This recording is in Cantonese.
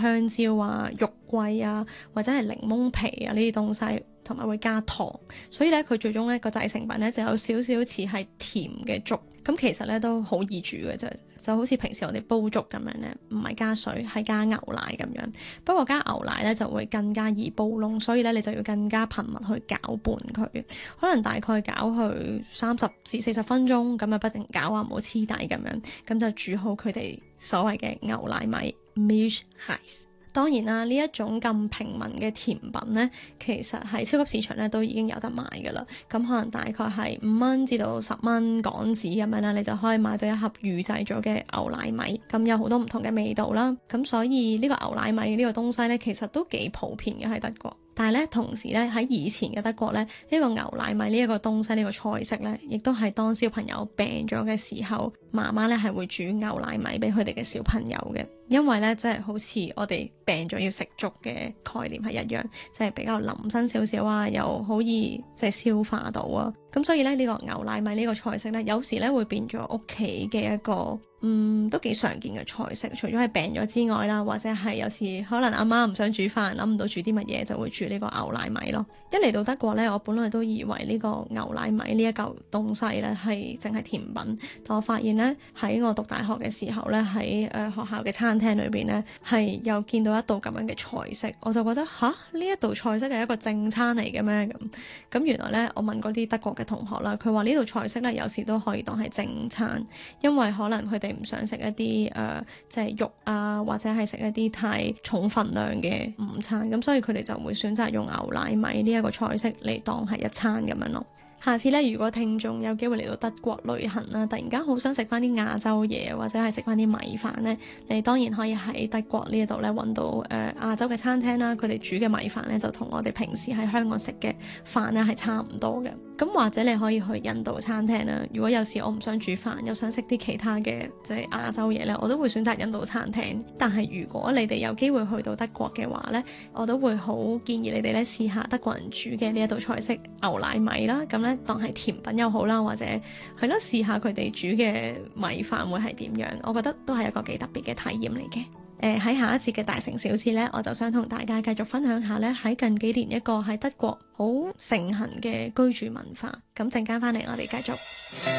香蕉啊、肉桂啊，或者係檸檬皮啊呢啲東西，同埋會加糖，所以咧佢最終咧個製成品咧就有少少似係甜嘅粥。咁其實咧都好易煮嘅啫，就好似平時我哋煲粥咁樣咧，唔係加水，係加牛奶咁樣。不過加牛奶咧就會更加易煲燶，所以咧你就要更加頻密去攪拌佢，可能大概攪去30至40分鐘，咁啊不停攪啊，唔好黐底咁樣，咁就煮好佢哋所謂嘅牛奶米 milk rice。當然啦，呢一種咁平民嘅甜品呢，其實喺超級市場咧都已經有得賣㗎啦。咁可能大概係5蚊至到10蚊港紙咁樣啦，你就可以買到一盒預製咗嘅牛奶米。咁有好多唔同嘅味道啦。咁所以呢個牛奶米呢個東西呢，其實都幾普遍嘅喺德國。但係咧，同時咧喺以前嘅德國咧，呢個牛奶米呢一個東西呢個菜式咧，亦都係當小朋友病咗嘅時候，媽媽咧係會煮牛奶米俾佢哋嘅小朋友嘅。因為咧，即係好似我哋病咗要食粥嘅概念係一樣，即係比較腍身少少啊，又好易即係消化到啊。咁所以咧，呢個牛奶米呢個菜式咧，有時咧會變咗屋企嘅一個都幾常見嘅菜式。除咗係病咗之外啦，或者係有時可能阿媽唔想煮飯，諗唔到煮啲乜嘢，就會煮呢個牛奶米咯。一嚟到德國咧，我本來都以為呢個牛奶米呢一嚿東西咧係淨係甜品，但我發現咧喺我讀大學嘅時候咧，喺學校嘅餐廳裏邊咧係有見到一道咁樣嘅菜式，我就覺得吓，呢一道菜式係一個正餐嚟嘅咩？咁原來咧我問嗰啲德國嘅同學啦，佢話呢道菜式咧有時都可以當係正餐，因為可能佢哋唔想食一啲即係肉啊，或者係食一啲太重份量嘅午餐，咁所以佢哋就會選擇用牛奶米呢一個菜式嚟當係一餐咁樣咯。下次咧，如果聽眾有機會嚟到德國旅行啦，突然間好想食翻啲亞洲嘢，或者係食翻啲米飯呢，你當然可以喺德國呢度咧揾到亞洲嘅餐廳啦。佢哋煮嘅米飯咧就同我哋平時喺香港食嘅飯咧係差唔多嘅。咁或者你可以去印度餐廳啦。如果有時我唔想煮飯，又想食啲其他嘅即係亞洲嘢咧，我都會選擇印度餐廳。但係如果你哋有機會去到德國嘅話咧，我都會好建議你哋咧試下德國人煮嘅呢一道菜式牛奶米啦。咁咧當係甜品又好啦，或者係咯試下佢哋煮嘅米飯會係點樣，我覺得都係一個幾特別嘅體驗嚟嘅。喺下一節嘅大城小事呢，我就想同大家繼續分享下呢，喺近幾年一個喺德國好盛行嘅居住文化。咁陣間翻嚟我哋繼續。